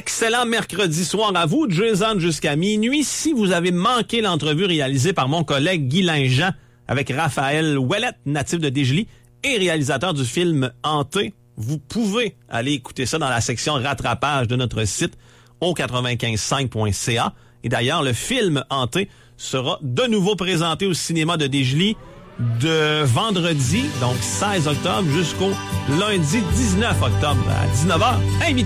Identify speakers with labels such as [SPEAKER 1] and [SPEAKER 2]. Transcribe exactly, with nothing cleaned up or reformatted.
[SPEAKER 1] excellent mercredi soir à vous, Jason jusqu'à minuit. Si vous avez manqué l'entrevue réalisée par mon collègue Guy Linjean avec Raphaël Ouellette, natif de Desjely et réalisateur du film Hanté, vous pouvez aller écouter ça dans la section rattrapage de notre site au quatre-vingt-quinze cinq point c a. Et d'ailleurs, le film Hanté sera de nouveau présenté au cinéma de Desjely de vendredi, donc seize octobre, jusqu'au lundi dix-neuf octobre à dix-neuf heures. Invité